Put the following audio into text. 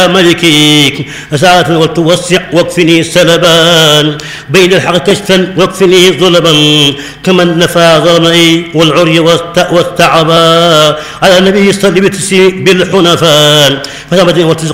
ملكي ساعة وتوسع واكفني سلبا بين الحق كشفا واكفني ظلما كمن نفى ظلمي والعري والتعبا على النبي صلى بالحنفاء